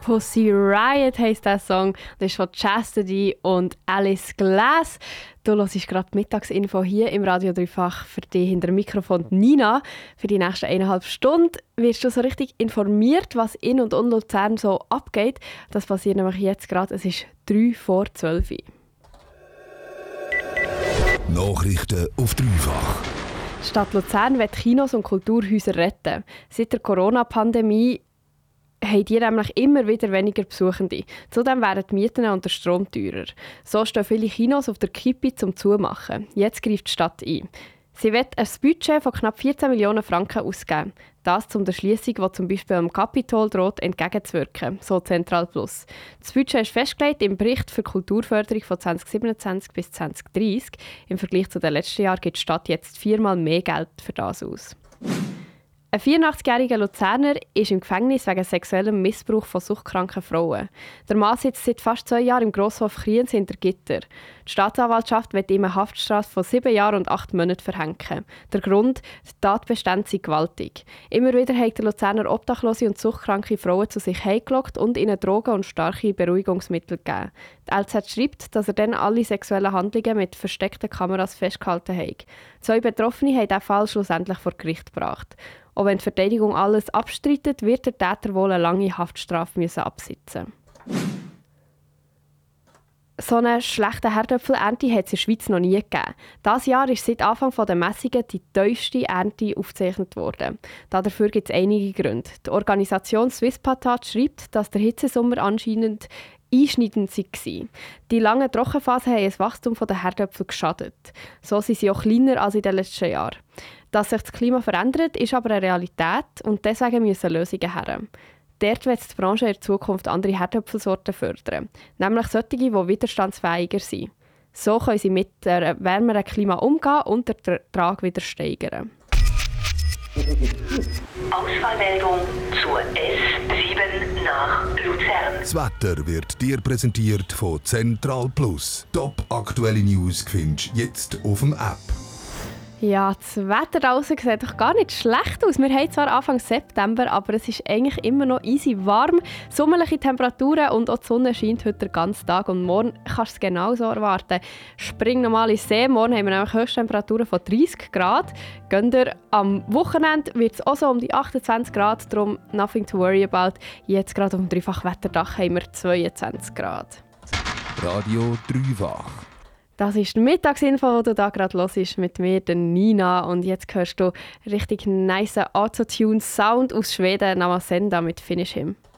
Pussy Riot heisst der Song. Das ist von Chastity und Alice Glass. Du hörst gerade die Mittagsinfo hier im Radio Dreifach für dich hinter dem Mikrofon Nina. Für die nächsten 1,5 Stunden wirst du so richtig informiert, was in und um Luzern so abgeht. Das passiert nämlich jetzt gerade. Es ist 11:03. Nachrichten auf Dreifach. Die Stadt Luzern will Kinos und Kulturhäuser retten. Seit der Corona-Pandemie haben die nämlich immer wieder weniger Besuchende. Zudem werden die Mieten und der Strom teurer. So stehen viele Kinos auf der Kippe zum Zumachen. Jetzt greift die Stadt ein. Sie will ein Budget von knapp 14 Millionen Franken ausgeben. Das zum der Schliessung, die zum Beispiel am Capitol droht, entgegenzuwirken, so Zentral Plus. Das Budget ist festgelegt im Bericht für Kulturförderung von 2027 bis 2030. Im Vergleich zu den letzten Jahren gibt die Stadt jetzt 4-mal mehr Geld für das aus. Ein 84-jähriger Luzerner ist im Gefängnis wegen sexuellem Missbrauch von suchtkranken Frauen. Der Mann sitzt seit fast 2 Jahren im Grosshof Kriens hinter Gitter. Die Staatsanwaltschaft will ihm eine Haftstrafe von 7 Jahren und 8 Monaten verhängen. Der Grund: die Tatbestände sind gewaltig. Immer wieder hat der Luzerner obdachlose und suchtkranke Frauen zu sich heimgelockt und ihnen Drogen und starke Beruhigungsmittel gegeben. Die LZ schreibt, dass er dann alle sexuellen Handlungen mit versteckten Kameras festgehalten hat. 2 Betroffene haben diesen Fall schlussendlich vor Gericht gebracht. Auch wenn die Verteidigung alles abstreitet, wird der Täter wohl eine lange Haftstrafe absitzen müssen. So eine schlechte Herdöpfelernte hat es in der Schweiz noch nie gegeben. Dieses Jahr ist seit Anfang der Messungen die tiefste Ernte aufgezeichnet worden. Dafür gibt es einige Gründe. Die Organisation Swiss Patat schreibt, dass der Hitzesommer anscheinend einschneidend war. Die langen Trockenphasen haben das Wachstum der Herdöpfel geschadet. So sind sie auch kleiner als in den letzten Jahren. Dass sich das Klima verändert, ist aber eine Realität und deswegen müssen Lösungen her. Dort wird die Branche in Zukunft andere Herdöpfelsorten fördern, nämlich solche, die widerstandsfähiger sind. So können sie mit einem wärmeren Klima umgehen und den Ertrag wieder steigern. Ausfallmeldung zur S7 nach Luzern. Das Wetter wird dir präsentiert von Zentral Plus. Top aktuelle News findest du jetzt auf dem App. Ja, das Wetter draußen sieht doch gar nicht schlecht aus. Wir haben zwar Anfang September, aber es ist eigentlich immer noch easy warm. Sommerliche Temperaturen und auch die Sonne scheint heute den ganzen Tag. Und morgen kannst du es genauso erwarten. Spring normal ins See. Morgen haben wir nämlich Höchsttemperaturen von 30 Grad. Gehen wir am Wochenende wird es auch so um die 28 Grad. Darum nothing to worry about. Jetzt gerade auf dem Dreifach-Wetterdach haben wir 22 Grad. Radio Dreifach. Das ist die Mittagsinfo, die du da gerade hörst mit mir, der Nina. Und jetzt hörst du richtig nice Autotune-Sound aus Schweden, Namasenda mit Finish Him.